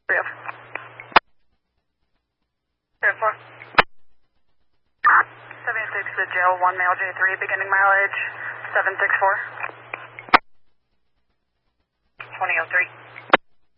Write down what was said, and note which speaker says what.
Speaker 1: 304. 304. 76 to jail, 1 male J3, beginning mileage 764. 2003.